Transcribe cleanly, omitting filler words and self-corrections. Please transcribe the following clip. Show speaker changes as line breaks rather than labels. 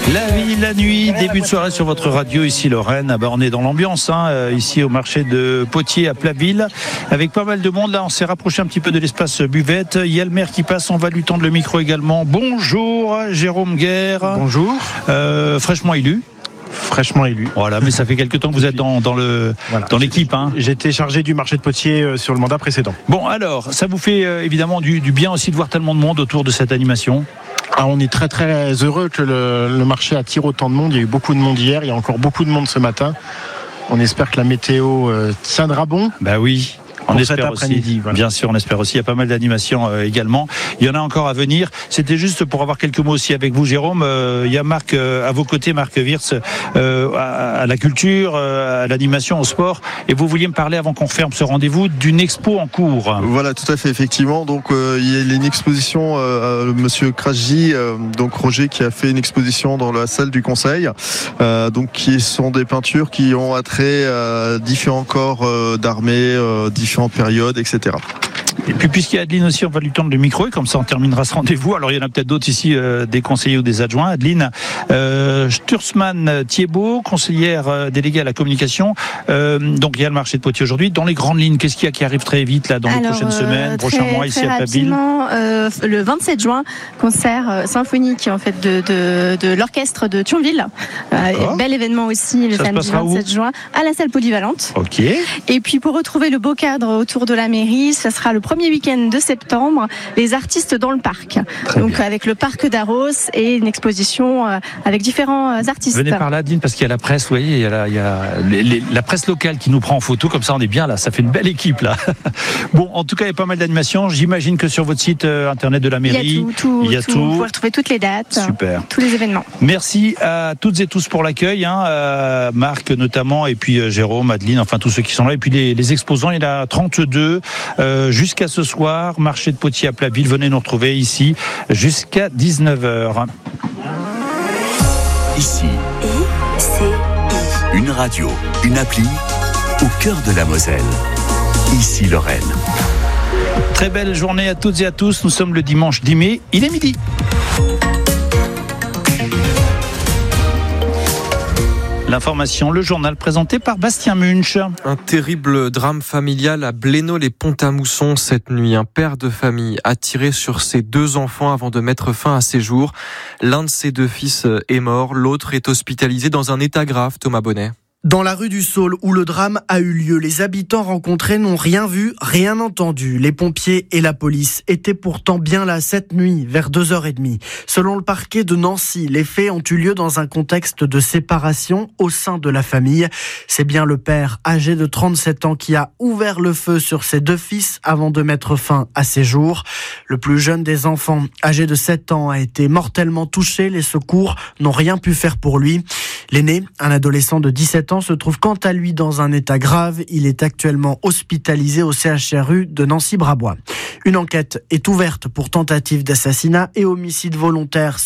La vie, la nuit, début de soirée sur votre radio, ici Lorraine. On est dans l'ambiance, ici au marché de Potier à Platteville, avec pas mal de monde. Là, on s'est rapproché un petit peu de l'espace buvette. Il y a le maire qui passe, on va lui tendre le micro également. Bonjour, Jérôme Guerre.
Bonjour.
Fraîchement élu. Voilà, mais ça fait quelques temps que vous êtes dans l'équipe.
J'étais chargé du marché de Potier sur le mandat précédent.
Bon, alors, ça vous fait évidemment du bien aussi de voir tellement de monde autour de cette animation.
On est très très heureux que le marché attire autant de monde. Il y a eu beaucoup de monde hier, il y a encore beaucoup de monde ce matin. On espère que la météo tiendra bon.
Bah oui. On espère cet après-midi. Aussi, voilà. Bien sûr, on espère aussi. Il y a pas mal d'animations également. Il y en a encore à venir. C'était juste pour avoir quelques mots aussi avec vous, Jérôme. Il y a Marc à vos côtés, Marc Wirtz, à la culture, à l'animation, au sport. Et vous vouliez me parler, avant qu'on ferme ce rendez-vous, d'une expo en cours.
Voilà, tout à fait, effectivement. Donc, il y a une exposition, Monsieur Krasji, donc Roger, qui a fait une exposition dans la salle du Conseil. Donc, qui sont des peintures qui ont attrait à différents corps d'armée, différentes périodes, etc.
Et puis puisqu'il y a Adeline aussi, on va lui tendre le micro et comme ça on terminera ce rendez-vous. Alors il y en a peut-être d'autres ici, des conseillers ou des adjoints. Adeline Sturzmann-Thiebaud, conseillère déléguée à la communication. Donc il y a le marché de Potier aujourd'hui. Dans les grandes lignes, qu'est-ce qu'il y a qui arrive très vite là dans les prochaines semaines, prochains mois ici à Platteville?
Le 27 juin, concert symphonique en fait de l'orchestre de Thionville. Bel événement aussi le samedi 27 juin à la salle polyvalente.
Ok.
Et puis pour retrouver le beau cadre autour de la mairie, ça sera le premier week-end de septembre, les artistes dans le parc. Donc avec le parc d'Arros et une exposition avec différents artistes.
Venez par là, Adeline, parce qu'il y a la presse, vous voyez, il y a la presse locale qui nous prend en photo, comme ça on est bien là, ça fait une belle équipe là. Bon, en tout cas, il y a pas mal d'animations. J'imagine que sur votre site internet de la mairie,
il y a tout. Vous pouvez retrouver toutes les dates,
super,
tous les événements.
Merci à toutes et tous pour l'accueil, Marc notamment, et puis Jérôme, Adeline, enfin tous ceux qui sont là, et puis les exposants, il y en a 32 jusqu'à ce soir, marché de Potier à Platteville. Venez nous retrouver ici jusqu'à 19h.
Ici, une radio, une appli au cœur de la Moselle. Ici Lorraine.
Très belle journée à toutes et à tous. Nous sommes le dimanche 10 mai, il est midi. L'information, le journal présenté par Bastien Munch.
Un terrible drame familial à Blénaud-les-Pont-à-Mousson cette nuit. Un père de famille a tiré sur ses 2 enfants avant de mettre fin à ses jours. L'un de ses 2 fils est mort, l'autre est hospitalisé dans un état grave. Thomas Bonnet.
Dans la rue du Saule où le drame a eu lieu, les habitants rencontrés n'ont rien vu, rien entendu. Les pompiers et la police étaient pourtant bien là cette nuit, vers 2h30. Selon le parquet de Nancy, les faits ont eu lieu dans un contexte de séparation au sein de la famille. C'est bien le père, âgé de 37 ans, qui a ouvert le feu sur ses 2 fils avant de mettre fin à ses jours. Le plus jeune des enfants, âgé de 7 ans, a été mortellement touché. Les secours n'ont rien pu faire pour lui. L'aîné, un adolescent de 17 ans, se trouve quant à lui dans un état grave. Il est actuellement hospitalisé au CHRU de Nancy-Brabois. Une enquête est ouverte pour tentative d'assassinat et homicide volontaire